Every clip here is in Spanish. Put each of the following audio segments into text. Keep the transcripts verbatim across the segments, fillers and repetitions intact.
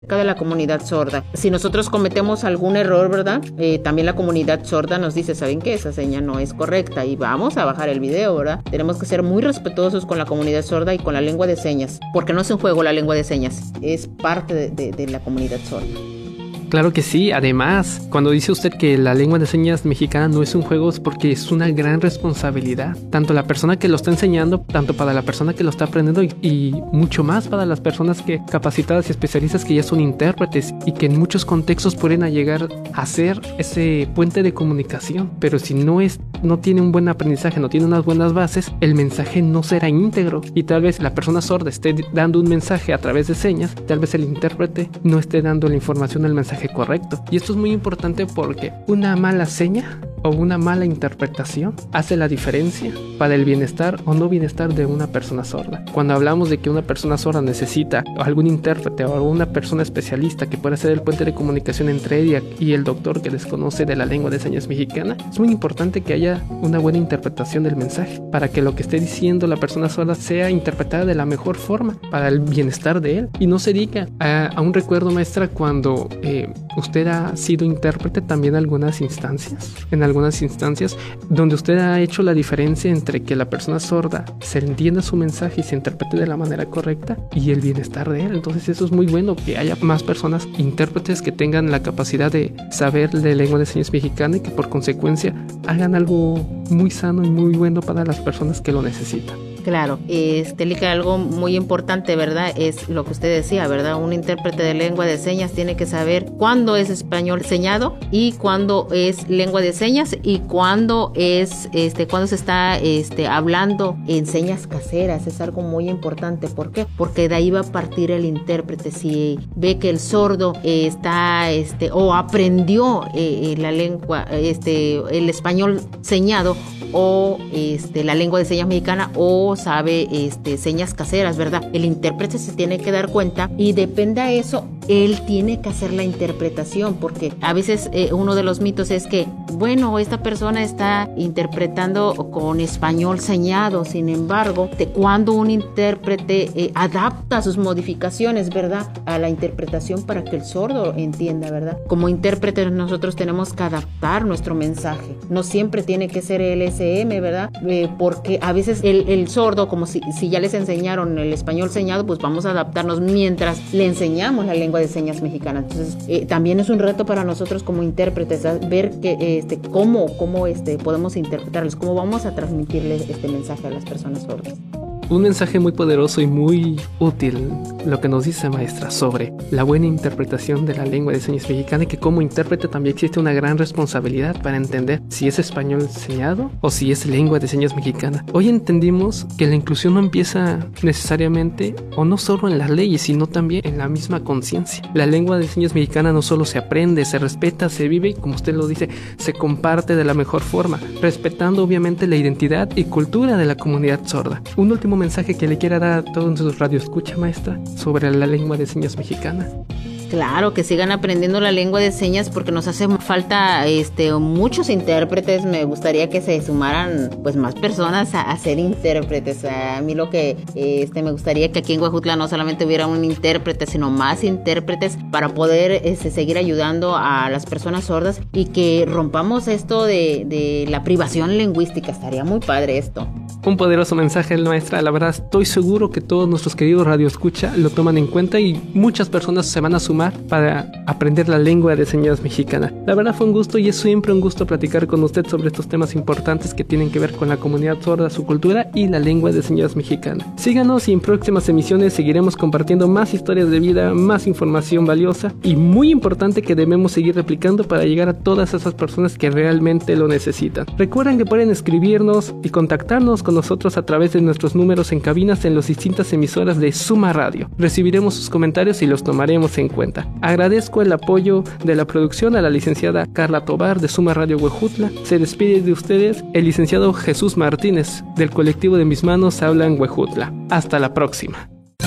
de la comunidad sorda. Si nosotros cometemos algún error, ¿verdad? Eh, también la comunidad sorda nos dice, ¿saben qué? Esa seña no es correcta y vamos a bajar el video, ¿verdad? Tenemos que ser muy respetuosos con la comunidad sorda y con la lengua de señas, porque no es un juego la lengua de señas, es parte de, de, de la comunidad sorda. Claro que sí, además, cuando dice usted que la lengua de señas mexicana no es un juego, es porque es una gran responsabilidad, tanto la persona que lo está enseñando, tanto para la persona que lo está aprendiendo y, y mucho más para las personas que capacitadas y especialistas que ya son intérpretes y que en muchos contextos pueden llegar a ser ese puente de comunicación, pero si no es, no tiene un buen aprendizaje, no tiene unas buenas bases, el mensaje no será íntegro y tal vez la persona sorda esté dando un mensaje a través de señas, tal vez el intérprete no esté dando la información del mensaje correcto. Y esto es muy importante porque una mala seña o una mala interpretación hace la diferencia para el bienestar o no bienestar de una persona sorda. Cuando hablamos de que una persona sorda necesita algún intérprete o alguna persona especialista que pueda ser el puente de comunicación entre ella y el doctor que desconoce de la lengua de señas mexicana, es muy importante que haya una buena interpretación del mensaje para que lo que esté diciendo la persona sorda sea interpretada de la mejor forma para el bienestar de él. Y no se diga, a, a un recuerdo, maestra, cuando eh, usted ha sido intérprete también en algunas instancias, en algunas instancias donde usted ha hecho la diferencia entre que la persona sorda se entienda su mensaje y se interprete de la manera correcta y el bienestar de él. Entonces eso es muy bueno, que haya más personas intérpretes que tengan la capacidad de saber de lengua de señas mexicana y que por consecuencia hagan algo muy sano y muy bueno para las personas que lo necesitan. Claro, este, Lica, algo muy importante, ¿verdad? Es lo que usted decía, ¿verdad? Un intérprete de lengua de señas tiene que saber cuándo es español señado y cuándo es lengua de señas y cuándo es, este, cuándo se está, este, hablando en señas caseras. Es algo muy importante. ¿Por qué? Porque de ahí va a partir el intérprete. Si ve que el sordo eh, está, este, o aprendió eh, la lengua, este, el español señado o, este, la lengua de señas mexicana o sabe este, señas caseras, ¿verdad? El intérprete se tiene que dar cuenta y depende a eso, él tiene que hacer la interpretación, porque a veces eh, uno de los mitos es que, bueno, esta persona está interpretando con español señado, sin embargo, de cuando un intérprete eh, adapta sus modificaciones, ¿verdad?, a la interpretación para que el sordo entienda, ¿verdad? Como intérpretes nosotros tenemos que adaptar nuestro mensaje, no siempre tiene que ser el S M, ¿verdad? Eh, porque a veces el, el sordo sordo, como si, si ya les enseñaron el español señado, pues vamos a adaptarnos mientras le enseñamos la lengua de señas mexicana. Entonces, eh, también es un reto para nosotros como intérpretes, ¿sabes? Ver que, este, cómo, cómo este, podemos interpretarles, cómo vamos a transmitirles este mensaje a las personas sordas. Un mensaje muy poderoso y muy útil lo que nos dice maestra sobre la buena interpretación de la lengua de señas mexicana y que como intérprete también existe una gran responsabilidad para entender si es español señado o si es lengua de señas mexicana. Hoy entendimos que la inclusión no empieza necesariamente o no solo en las leyes, sino también en la misma conciencia. La lengua de señas mexicana no solo se aprende, se respeta, se vive y, como usted lo dice, se comparte de la mejor forma, respetando obviamente la identidad y cultura de la comunidad sorda. Un último mensaje que le quiera dar a todos sus radioescucha, maestra, sobre la lengua de señas mexicana. Claro, que sigan aprendiendo la lengua de señas porque nos hace falta este, muchos intérpretes. Me gustaría que se sumaran pues más personas a, a ser intérpretes. A mí lo que este, me gustaría que aquí en Huejutla no solamente hubiera un intérprete, sino más intérpretes para poder este, seguir ayudando a las personas sordas y que rompamos esto de, de la privación lingüística. Estaría muy padre esto. Un poderoso mensaje, maestra. La verdad, estoy seguro que todos nuestros queridos radioescucha lo toman en cuenta y muchas personas se van a sumar para aprender la lengua de señas mexicana. La verdad fue un gusto y es siempre un gusto platicar con usted sobre estos temas importantes que tienen que ver con la comunidad sorda, su cultura y la lengua de señas mexicana. Síganos y en próximas emisiones seguiremos compartiendo más historias de vida, más información valiosa y muy importante que debemos seguir replicando para llegar a todas esas personas que realmente lo necesitan. Recuerden que pueden escribirnos y contactarnos con nosotros a través de nuestros números en cabinas en las distintas emisoras de Suma Radio. Recibiremos sus comentarios y los tomaremos en cuenta. Agradezco el apoyo de la producción a la licenciada Carla Tobar de Suma Radio Huejutla. Se despide de ustedes el licenciado Jesús Martínez del colectivo de Mis Manos Hablan Huejutla. Hasta la próxima.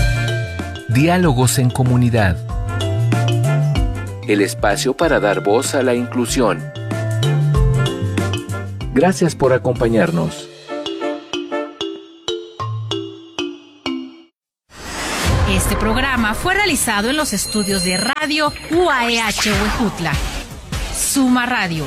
Diálogos en comunidad. El espacio para dar voz a la inclusión. Gracias por acompañarnos. Este programa fue fue realizado en los estudios de Radio U A E H Huejutla. Suma Radio.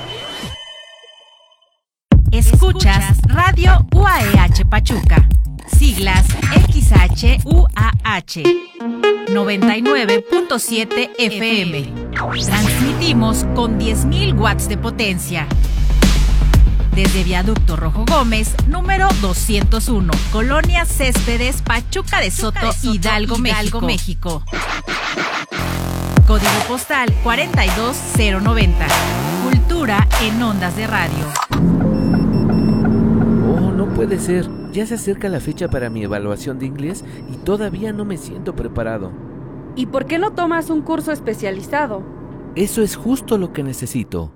Escuchas Radio U A E H Pachuca. Siglas X H U A H. noventa y nueve punto siete F M. Transmitimos con diez mil watts de potencia. Desde Viaducto Rojo Gómez, número doscientos uno, Colonia Céspedes, Pachuca de Soto, de Soto Hidalgo, Hidalgo, México. México. Código postal cuarenta y dos cero noventa. Cultura en ondas de radio. Oh, no puede ser. Ya se acerca la fecha para mi evaluación de inglés y todavía no me siento preparado. ¿Y por qué no tomas un curso especializado? Eso es justo lo que necesito.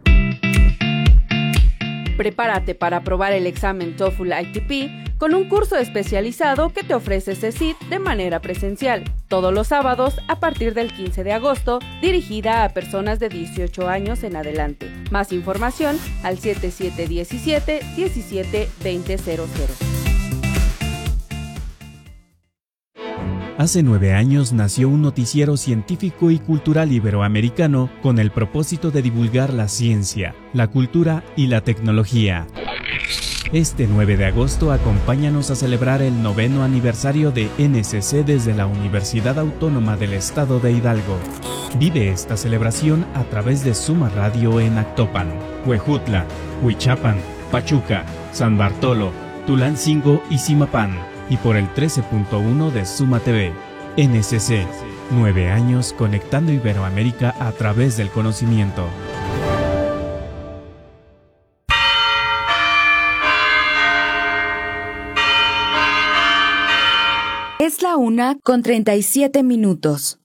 Prepárate para aprobar el examen TOEFL I T P con un curso especializado que te ofrece C E C I T de manera presencial, todos los sábados a partir del quince de agosto, dirigida a personas de dieciocho años en adelante. Más información al siete siete uno siete, uno siete dos cero cero cero. Hace nueve años nació un noticiero científico y cultural iberoamericano con el propósito de divulgar la ciencia, la cultura y la tecnología. Este nueve de agosto acompáñanos a celebrar el noveno aniversario de N C C desde la Universidad Autónoma del Estado de Hidalgo. Vive esta celebración a través de Suma Radio en Actopan, Huejutla, Huichapan, Pachuca, San Bartolo, Tulancingo y Zimapán, y por el trece punto uno de Suma T V. N C C, nueve años conectando Iberoamérica a través del conocimiento. Es la una con treinta y siete minutos.